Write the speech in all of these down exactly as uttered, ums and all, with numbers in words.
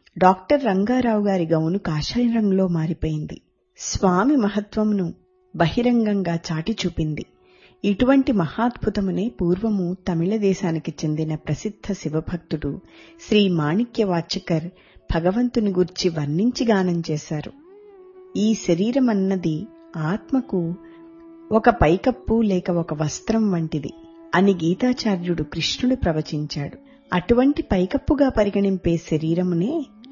Doctor Rangarao గారి gown కాషాయ రంగులో మారిపోయింది. స్వామి మహత్వమును బహిరంగంగా చాటి చూపింది. ఇటువంటి మహాద్భుతమునే పూర్వము తమిళ దేశానికి చెందిన ప్రసిద్ధ శివభక్తుడు శ్రీ మాణిక్యవాచకర్ భగవంతుని గూర్చి వర్ణించి గానం చేశారు. ఈ శరీరమన్నది ఆత్మకు ఒక పైకప్పు లేక ఒక వస్త్రం వంటిది అని గీతాచార్యుడు కృష్ణుడు ప్రవచించాడు. అటువంటి పైకప్పుగా పరిగణింపే శరీరమునే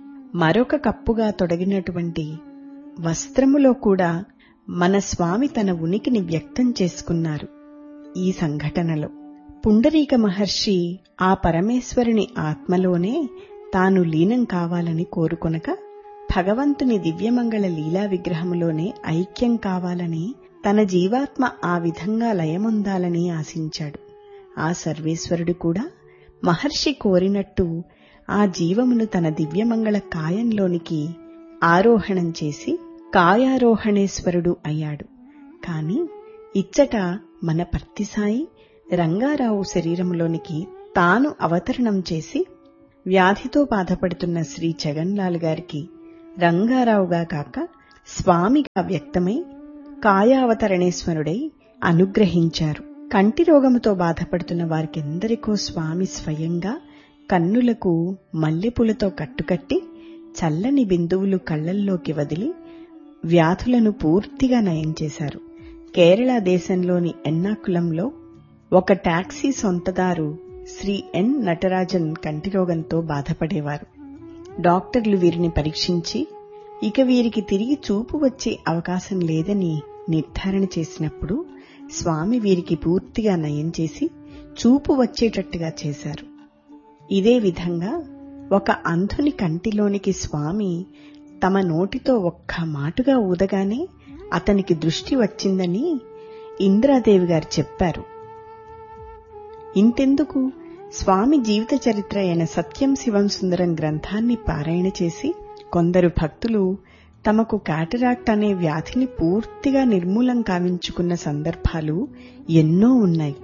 మరొక కప్పుగా తొడిగినటువంటి వస్త్రములో కూడా మన స్వామి తన ఉనికిని వ్యక్తం చేసుకున్నారు. ఈ సంఘటనలో పుండరీక మహర్షి ఆ పరమేశ్వరుని ఆత్మలోనే తాను లీనం కావాలని కోరుకొనక భగవంతుని దివ్యమంగళ లీలా విగ్రహములోనే ఐక్యం కావాలని, తన జీవాత్మ ఆ విధంగా లయముందాలని ఆశించాడు. ఆ సర్వేశ్వరుడు కూడా మహర్షి కోరినట్టు ఆ జీవమును తన దివ్యమంగళ కాయంలోనికి ఆరోహణం చేసి కాయారోహణేశ్వరుడు అయ్యాడు. కాని ఇచ్చట మన పర్తిసాయి రంగారావు శరీరములోనికి తాను అవతరణం చేసి వ్యాధితో బాధపడుతున్న శ్రీ జగన్లాల్ గారికి రంగారావుగా కాక స్వామిగా వ్యక్తమై కాయావతరణేశ్వరుడై అనుగ్రహించారు. కంటి రోగముతో బాధపడుతున్న వారికెందరికో స్వామి స్వయంగా కన్నులకు మల్లెపూలతో కట్టుకట్టి చల్లని బిందువులు కళ్లల్లోకి వదిలి వ్యాధులను పూర్తిగా నయం చేశారు. కేరళ దేశంలోని ఎర్నాకులంలో ఒక టాక్సీ సొంతదారు శ్రీ ఎన్ నటరాజన్ కంటిరోగంతో బాధపడేవారు. డాక్టర్లు వీరిని పరీక్షించి ఇక వీరికి తిరిగి చూపు వచ్చే అవకాశం లేదని నిర్ధారణ చేసినప్పుడు స్వామి వీరికి పూర్తిగా నయం చేసి చూపు వచ్చేటట్టుగా చేశారు. ఇదే విధంగా ఒక అంధుని కంటిలోనికి స్వామి తమ నోటితో ఒక్క మాటుగా ఊదగానే అతనికి దృష్టి వచ్చిందని ఇంద్రాదేవి గారు చెప్పారు. ఇంతెందుకు, స్వామి జీవిత చరిత్ర అయిన సత్యం శివం సుందరం గ్రంథాన్ని పారాయణ చేసి కొందరు భక్తులు తమకు కాటరాక్ట్ అనే వ్యాధిని పూర్తిగా నిర్మూలం కావించుకున్న సందర్భాలు ఎన్నో ఉన్నాయి.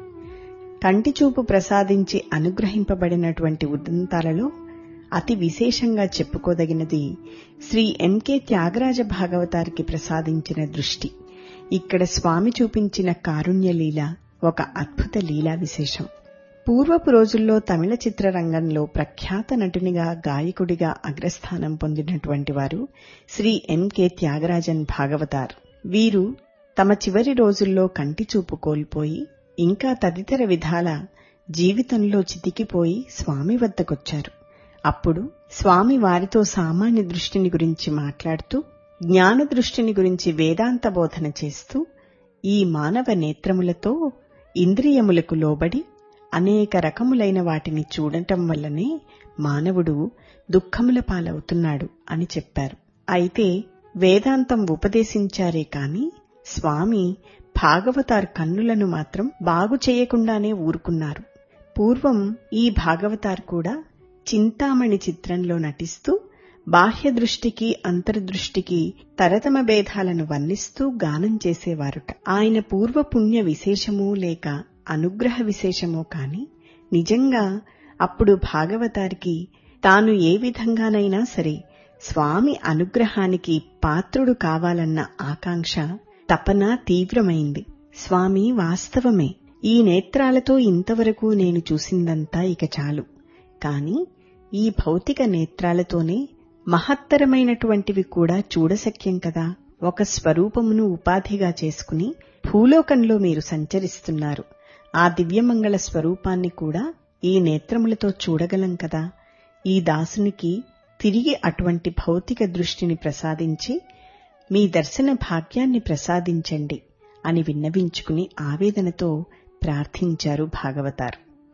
కంటిచూపు ప్రసాదించి అనుగ్రహింపబడినటువంటి ఉదంతాలలో అతి విశేషంగా చెప్పుకోదగినది శ్రీ ఎంకే త్యాగరాజ భాగవతారికి ప్రసాదించిన దృష్టి. ఇక్కడ స్వామి చూపించిన కారుణ్యలీల ఒక అద్భుత లీలా విశేషం. పూర్వపు రోజుల్లో తమిళ చిత్రరంగంలో ప్రఖ్యాత నటునిగా, గాయకుడిగా అగ్రస్థానం పొందినటువంటి వారు శ్రీ ఎంకే త్యాగరాజన్ భాగవతార్. వీరు తమ చివరి రోజుల్లో కంటిచూపు కోల్పోయి ఇంకా తదితర విధాల జీవితంలో చితికిపోయి స్వామి వద్దకొచ్చారు. అప్పుడు స్వామి వారితో సామాన్య దృష్టిని గురించి మాట్లాడుతూ, జ్ఞాన దృష్టిని గురించి వేదాంత బోధన చేస్తూ, ఈ మానవ నేత్రములతో ఇంద్రియములకు లోబడి అనేక రకములైన వాటిని చూడటం వల్లనే మానవుడు దుఃఖముల పాలవుతున్నాడు అని చెప్పారు. అయితే వేదాంతం ఉపదేశించారే కాని స్వామి భాగవతార్ కన్నులను మాత్రం బాగు చేయకుండానే ఊరుకున్నారు. పూర్వం ఈ భాగవతార్ కూడా చింతామణి చిత్రంలో నటిస్తూ బాహ్య దృష్టికి అంతర్దృష్టికి తరతమ భేదాలను వర్ణిస్తూ గానం చేసేవారుట. ఆయన పూర్వపుణ్య విశేషమో లేక అనుగ్రహ విశేషమో కాని నిజంగా అప్పుడు భాగవతారికి తాను ఏ విధంగానైనా సరే స్వామి అనుగ్రహానికి పాత్రుడు కావాలన్న ఆకాంక్ష, తపన తీవ్రమైంది. స్వామి వాస్తవమే, ఈ నేత్రాలతో ఇంతవరకు నేను చూసిందంతా ఇక చాలు. కాని ఈ భౌతిక నేత్రాలతోనే మహత్తరమైనటువంటివి కూడా చూడశక్యం కదా. ఒక స్వరూపమును ఉపాధిగా చేసుకుని భూలోకంలో మీరు సంచరిస్తున్నారు. ఆ దివ్యమంగళ స్వరూపాన్ని కూడా ఈ నేత్రములతో చూడగలం కదా. ఈ దాసునికి తిరిగి అటువంటి భౌతిక దృష్టిని ప్రసాదించి మీ దర్శన భాగ్యాన్ని ప్రసాదించండి అని విన్నవించుకుని ఆవేదనతో ప్రార్థించారు భాగవతార్.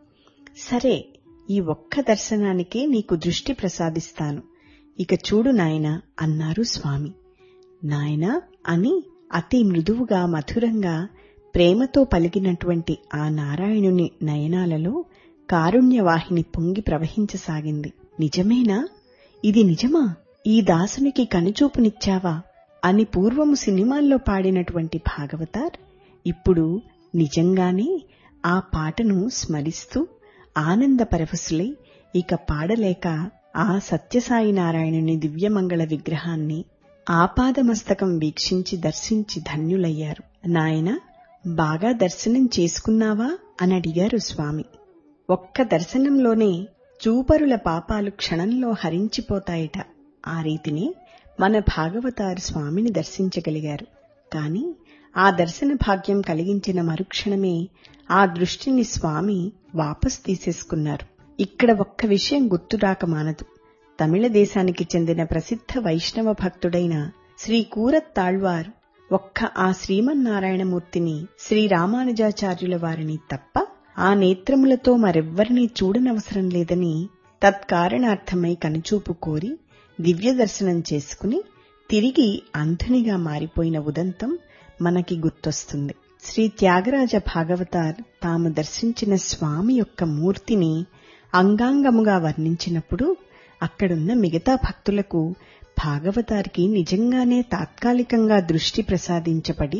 సరే, ఈ ఒక్క దర్శనానికే నీకు దృష్టి ప్రసాదిస్తాను, ఇక చూడు నాయనా అన్నారు స్వామి. నాయనా అని అతి మృదువుగా మధురంగా ప్రేమతో పలికినటువంటి ఆ నారాయణుని నయనాలలో కారుణ్యవాహిని పొంగి ప్రవహించసాగింది. నిజమేనా? ఇది నిజమా? ఈ దాసునికి కనుచూపునిచ్చావా అని పూర్వము సినిమాల్లో పాడినటువంటి భాగవతార్ ఇప్పుడు నిజంగానే ఆ పాటను స్మరిస్తూ ఆనంద పరవశులై ఇక పాడలేక ఆ సత్యసాయి నారాయణుని దివ్యమంగళ విగ్రహాన్ని ఆపాదమస్తకం వీక్షించి దర్శించి ధన్యులయ్యారు. నాయనా, బాగా దర్శనం చేసుకున్నావా అని అడిగారు స్వామి. ఒక్క దర్శనంలోనే చూపరుల పాపాలు క్షణంలో హరించిపోతాయట. ఆ రీతిని మన భాగవతారు స్వామిని దర్శించగలిగారు. కాని ఆ దర్శన భాగ్యం కలిగించిన మరుక్షణమే ఆ దృష్టిని స్వామి వాపస్ తీసేసుకున్నారు. ఇక్కడ ఒక్క విషయం గుర్తురాక మానదు. తమిళ దేశానికి చెందిన ప్రసిద్ధ వైష్ణవ భక్తుడైన శ్రీ కూరత్తాళ్వార్ ఒక్క ఆ శ్రీమన్నారాయణమూర్తిని శ్రీరామానుజాచార్యుల వారిని తప్ప ఆ నేత్రములతో మరెవ్వరినీ చూడనవసరం లేదని తత్కారణార్థమై కనుచూపు కోరి దివ్య దర్శనం చేసుకుని తిరిగి అంధునిగా మారిపోయిన ఉదంతం మనకి గుర్తొస్తుంది. శ్రీ త్యాగరాజ భాగవతార్ తాము దర్శించిన స్వామి యొక్క మూర్తిని అంగాంగముగా వర్ణించినప్పుడు అక్కడున్న మిగతా భక్తులకు భాగవతారికి నిజంగానే తాత్కాలికంగా దృష్టి ప్రసాదించబడి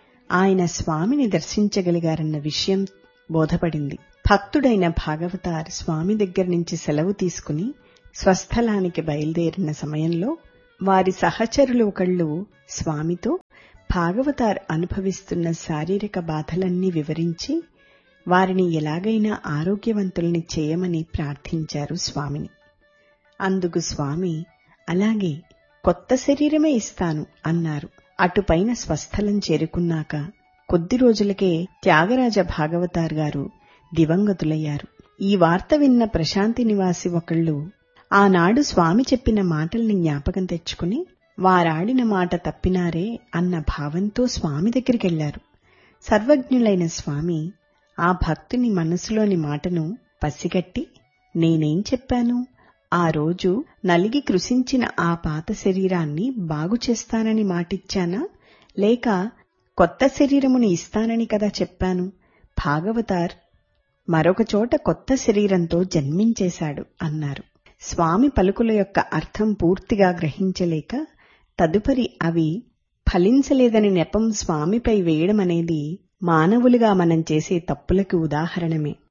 ఆయన స్వామిని దర్శించగలిగారన్న విషయం బోధపడింది. భక్తుడైన భాగవతార్ స్వామి దగ్గర నుంచి సెలవు తీసుకుని స్వస్థలానికి బయలుదేరిన సమయంలో వారి సహచరులు ఒకళ్ళు స్వామితో భాగవతార్ అనుభవిస్తున్న శారీరక బాధలన్నీ వివరించి వారిని ఎలాగైనా ఆరోగ్యవంతుల్ని చేయమని ప్రార్థించారు స్వామిని. అందుకు స్వామి, అలాగే కొత్త శరీరమే ఇస్తాను అన్నారు. అటుపైన స్వస్థలం చేరుకున్నాక కొద్ది రోజులకే త్యాగరాజ భాగవతార్ గారు దివంగతులయ్యారు. ఈ వార్త విన్న ప్రశాంతి నివాసి ఒకళ్ళు ఆనాడు స్వామి చెప్పిన మాటల్ని జ్ఞాపకం తెచ్చుకుని వారాడిన మాట తప్పినారే అన్న భావంతో స్వామి దగ్గరికెళ్లారు. సర్వజ్ఞులైన స్వామి ఆ భక్తుని మనసులోని మాటను పసిగట్టి, నేనేం చెప్పాను? ఆ రోజు నలిగి కృశించిన ఆ పాత శరీరాన్ని బాగు చేస్తానని మాటిచ్చానా, లేక కొత్త శరీరముని ఇస్తానని కదా చెప్పాను? భాగవతార్ మరొక చోట కొత్త శరీరంతో జన్మించేశాడు అన్నారు. స్వామి పలుకుల యొక్క అర్థం పూర్తిగా గ్రహించలేక తదుపరి అవి ఫలించలేదని నెపం స్వామిపై వేయడమనేది మానవులుగా మనం చేసే తప్పులకు ఉదాహరణమే.